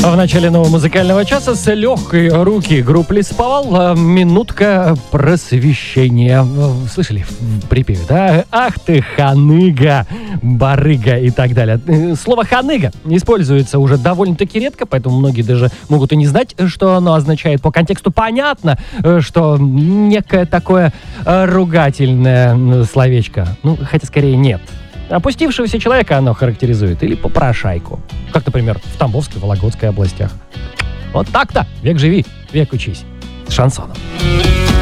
В начале нового музыкального часа с легкой руки группы Лесповал минутка просвещения. Слышали в припеве, да? Ах ты, ханыга, барыга и так далее. Слово ханыга используется уже довольно-таки редко, поэтому многие даже могут и не знать, что оно означает. По контексту понятно, что некое такое ругательное словечко. Ну, хотя скорее нет. Опустившегося человека оно характеризует, или попрошайку. Как, например, в Тамбовской, Вологодской областях. Вот так-то. Век живи, век учись. С шансоном.